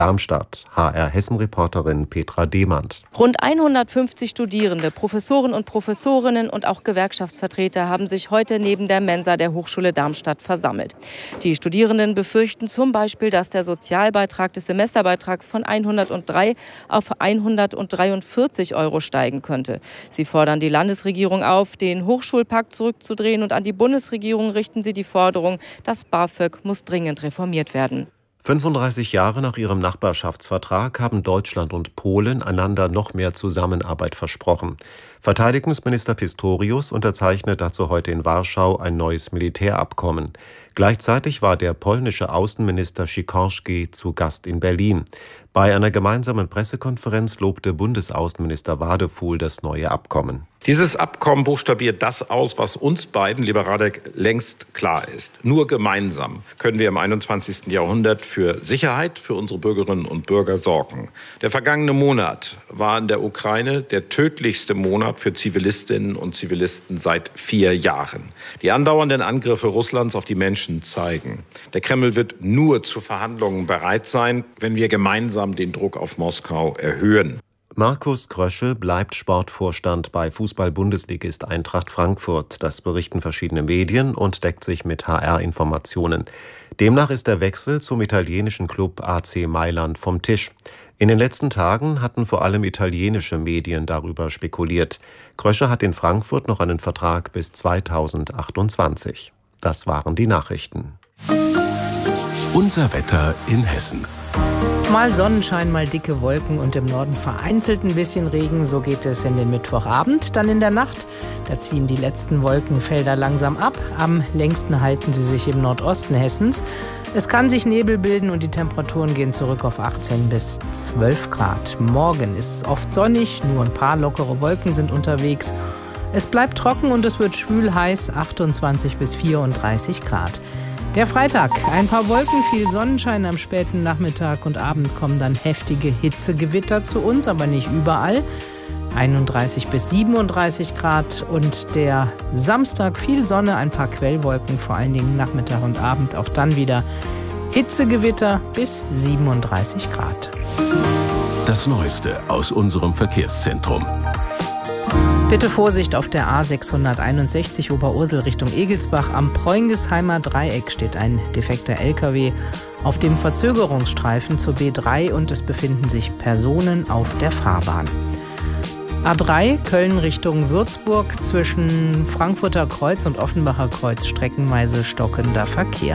Darmstadt. HR-Hessen-Reporterin Petra Demand. Rund 150 Studierende, Professoren und Professorinnen und auch Gewerkschaftsvertreter haben sich heute neben der Mensa der Hochschule Darmstadt versammelt. Die Studierenden befürchten zum Beispiel, dass der Sozialbeitrag des Semesterbeitrags von 103 auf 143 € steigen könnte. Sie fordern die Landesregierung auf, den Hochschulpakt zurückzudrehen, und an die Bundesregierung richten sie die Forderung, das BAföG muss dringend reformiert werden. 35 Jahre nach ihrem Nachbarschaftsvertrag haben Deutschland und Polen einander noch mehr Zusammenarbeit versprochen. Verteidigungsminister Pistorius unterzeichnet dazu heute in Warschau ein neues Militärabkommen. Gleichzeitig war der polnische Außenminister Sikorski zu Gast in Berlin. Bei einer gemeinsamen Pressekonferenz lobte Bundesaußenminister Wadefuhl das neue Abkommen. Dieses Abkommen buchstabiert das aus, was uns beiden, lieber Radek, längst klar ist. Nur gemeinsam können wir im 21. Jahrhundert für Sicherheit für unsere Bürgerinnen und Bürger sorgen. Der vergangene Monat war in der Ukraine der tödlichste Monat für Zivilistinnen und Zivilisten seit 4 Jahren. Die andauernden Angriffe Russlands auf die Menschen zeigen, der Kreml wird nur zu Verhandlungen bereit sein, wenn wir gemeinsam den Druck auf Moskau erhöhen. Markus Krösche bleibt Sportvorstand bei Fußball-Bundesligist Eintracht Frankfurt. Das berichten verschiedene Medien und deckt sich mit HR-Informationen. Demnach ist der Wechsel zum italienischen Club AC Mailand vom Tisch. In den letzten Tagen hatten vor allem italienische Medien darüber spekuliert. Krösche hat in Frankfurt noch einen Vertrag bis 2028. Das waren die Nachrichten. Unser Wetter in Hessen. Mal Sonnenschein, mal dicke Wolken und im Norden vereinzelt ein bisschen Regen. So geht es in den Mittwochabend. Dann in der Nacht, da ziehen die letzten Wolkenfelder langsam ab. Am längsten halten sie sich im Nordosten Hessens. Es kann sich Nebel bilden und die Temperaturen gehen zurück auf 18 bis 12 Grad. Morgen ist es oft sonnig, nur ein paar lockere Wolken sind unterwegs. Es bleibt trocken und es wird schwül heiß, 28 bis 34 Grad. Der Freitag, ein paar Wolken, viel Sonnenschein am späten Nachmittag und Abend kommen dann heftige Hitzegewitter zu uns, aber nicht überall. 31 bis 37 Grad und der Samstag viel Sonne, ein paar Quellwolken, vor allen Dingen Nachmittag und Abend, auch dann wieder Hitzegewitter bis 37 Grad. Das Neueste aus unserem Verkehrszentrum. Bitte Vorsicht auf der A661 Oberursel Richtung Egelsbach. Am Preungesheimer Dreieck steht ein defekter LKW auf dem Verzögerungsstreifen zur B3 und es befinden sich Personen auf der Fahrbahn. A3 Köln Richtung Würzburg, zwischen Frankfurter Kreuz und Offenbacher Kreuz streckenweise stockender Verkehr.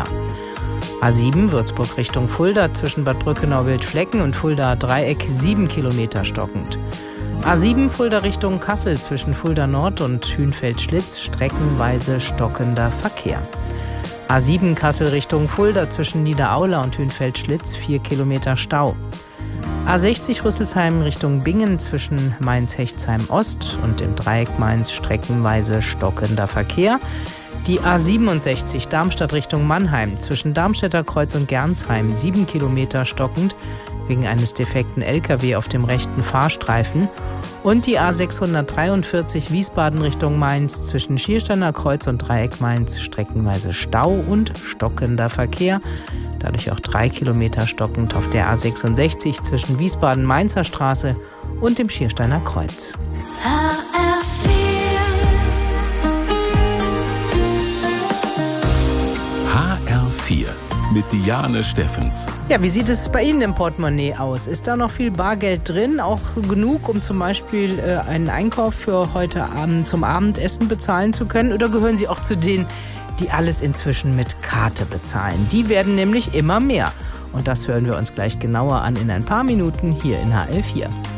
A7 Würzburg Richtung Fulda, zwischen Bad Brückenau-Wildflecken und Fulda Dreieck 7 Kilometer stockend. A7 Fulda Richtung Kassel, zwischen Fulda Nord und Hünfeld-Schlitz streckenweise stockender Verkehr. A7 Kassel Richtung Fulda, zwischen Niederaula und Hünfeld-Schlitz 4 Kilometer Stau. A60 Rüsselsheim Richtung Bingen, zwischen Mainz-Hechtsheim Ost und dem Dreieck Mainz streckenweise stockender Verkehr. Die A67 Darmstadt Richtung Mannheim, zwischen Darmstädter Kreuz und Gernsheim 7 Kilometer stockend, wegen eines defekten LKW auf dem rechten Fahrstreifen. Und die A643 Wiesbaden Richtung Mainz, zwischen Schiersteiner Kreuz und Dreieck Mainz streckenweise Stau und stockender Verkehr. Dadurch auch 3 Kilometer stockend auf der A66 zwischen Wiesbaden-Mainzer Straße und dem Schiersteiner Kreuz. HR4 mit Diane Steffens. Ja, wie sieht es bei Ihnen im Portemonnaie aus? Ist da noch viel Bargeld drin? Auch genug, um zum Beispiel einen Einkauf für heute Abend zum Abendessen bezahlen zu können? Oder gehören Sie auch zu denen, die alles inzwischen mit Karte bezahlen? Die werden nämlich immer mehr. Und das hören wir uns gleich genauer an in ein paar Minuten hier in HR4.